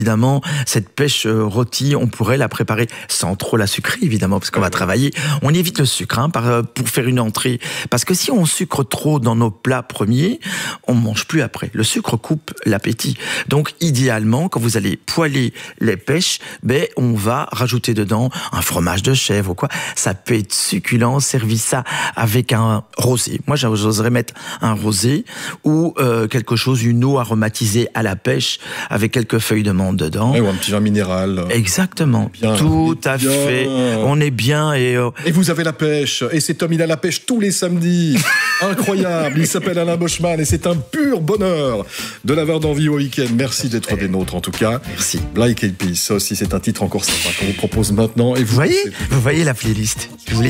Évidemment, cette pêche rôtie, on pourrait la préparer sans trop la sucrer, évidemment, parce qu'on va travailler. On évite le sucre pour faire une entrée. Parce que si on sucre trop dans nos plats premiers, on mange plus après. Le sucre coupe l'appétit. Donc, idéalement, quand vous allez poêler les pêches, on va rajouter dedans un fromage de chèvre ou quoi. Ça peut être succulent. Servis ça avec un rosé. Moi, j'oserais mettre un rosé ou quelque chose, une eau aromatisée à la pêche avec quelques feuilles de menthe dedans. Ou un petit vin minéral. Exactement. Bien, tout à fait. On est bien et vous avez la pêche. Et cet homme, il a la pêche tous les samedis. Incroyable. Il s'appelle Alain Boschman et c'est un pur bonheur de l'avoir dans Vie au week-end. Merci d'être des nôtres, en tout cas. Merci. Black Eyed Peas, ça aussi, c'est un titre encore sympa qu'on vous propose maintenant. Et vous voyez la playlist.